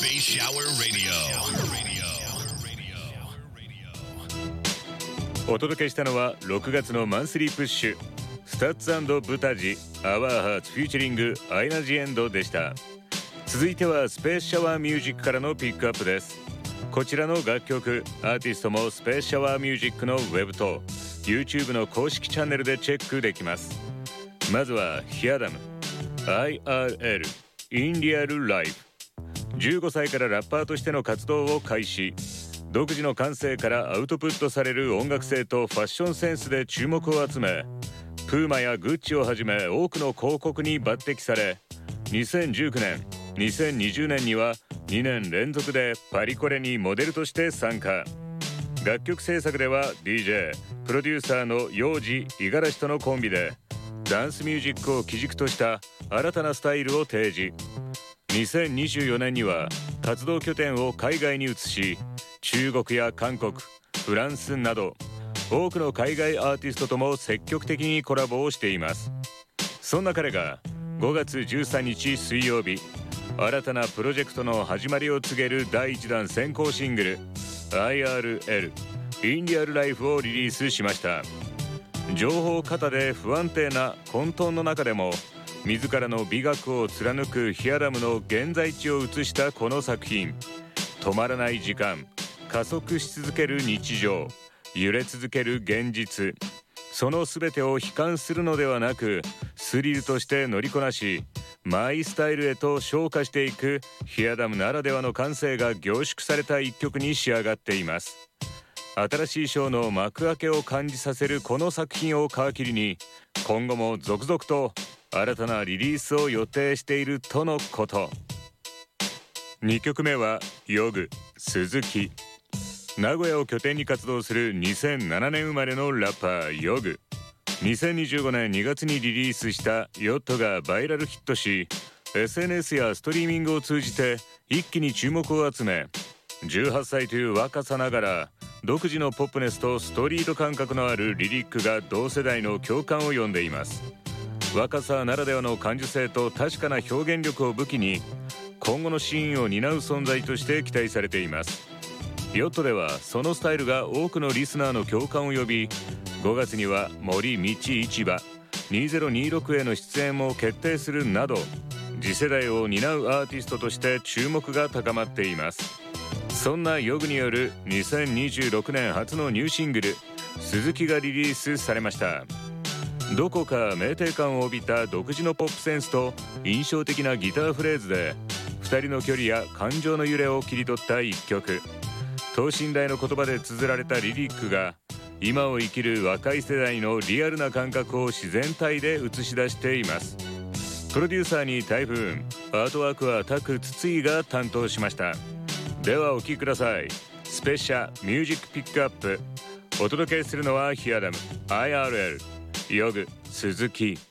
Space Shower Radio. お届けしたのは6月のマンスリープッシュスタッツ&ブタジアワーハーツフューチャリングアイナジエンドでした。続いてはスペースシャワーミュージックからのピックアップです。こちらの楽曲アーティストもスペースシャワーミュージックのウェブと YouTube の公式チャンネルでチェックできます。まずはヒアダム IRL In Real Life。 15歳からラッパーとしての活動を開始。独自の感性からアウトプットされる音楽性とファッションセンスで注目を集め、プーマやグッチをはじめ多くの広告に抜擢され、2019年2020年には2年連続でパリコレにモデルとして参加。楽曲制作では DJ プロデューサーのヨウジ・イガラシとのコンビでダンスミュージックを基軸とした新たなスタイルを提示。2024年には活動拠点を海外に移し、中国や韓国、フランスなど多くの海外アーティストとも積極的にコラボをしています。そんな彼が5月13日水曜日、新たなプロジェクトの始まりを告げる第1弾先行シングル IRL In Real Life をリリースしました。情報過多で不安定な混沌の中でも自らの美学を貫くヒアダムの現在地を映したこの作品。止まらない時間、加速し続ける日常、揺れ続ける現実、その全てを悲観するのではなくスリルとして乗りこなし、マイスタイルへと昇華していくヒアダムならではの感性が凝縮された一曲に仕上がっています。新しいショーの幕開けを感じさせるこの作品を皮切りに、今後も続々と新たなリリースを予定しているとのこと。2曲目はヨグ、鈴木。名古屋を拠点に活動する2007年生まれのラッパーヨグ。2025年2月にリリースしたヨットがバイラルヒットし、 SNS やストリーミングを通じて一気に注目を集め、18歳という若さながら独自のポップネスとストリート感覚のあるリリックが同世代の共感を呼んでいます。若さならではの感受性と確かな表現力を武器に今後のシーンを担う存在として期待されています。ヨットではそのスタイルが多くのリスナーの共感を呼び、5月には森道市場2026への出演も決定するなど、次世代を担うアーティストとして注目が高まっています。そんなヨグによる2026年初のニューシングル鈴木がリリースされました。どこか酩酊感を帯びた独自のポップセンスと印象的なギターフレーズで2人の距離や感情の揺れを切り取った一曲。等身大の言葉で綴られたリリックが今を生きる若い世代のリアルな感覚を自然体で映し出しています。プロデューサーに台風、アートワークはタクツツイが担当しました。ではお聴きください。スペシャミュージックピックアップ。お届けするのはヒアダム IRL ヨグ鈴木。